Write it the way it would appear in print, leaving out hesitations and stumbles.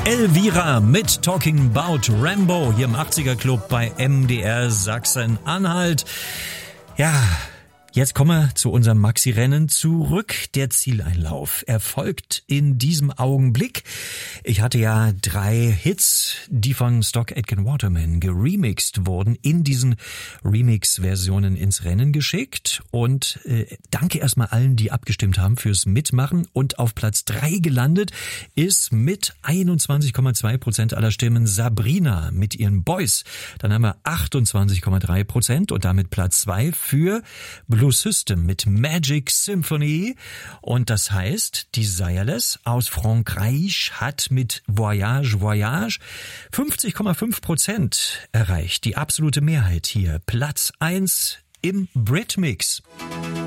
Elvira mit Talking About Rambo hier im 80er Club bei MDR Sachsen-Anhalt. Ja, jetzt kommen wir zu unserem Maxi-Rennen zurück. Der Zieleinlauf erfolgt in diesem Augenblick. Ich hatte ja 3 Hits, die von Stock Aitken Waterman geremixed wurden, in diesen Remix-Versionen ins Rennen geschickt. Und danke erstmal allen, die abgestimmt haben fürs Mitmachen. Und auf Platz 3 gelandet ist mit 21,2% aller Stimmen Sabrina mit ihren Boys. Dann haben wir 28,3% und damit Platz 2 für Blue System mit Magic Symphony. Und das heißt, die Desireless aus Frankreich hat mit Voyage Voyage 50,5% erreicht. Die absolute Mehrheit hier. Platz 1 im Britmix.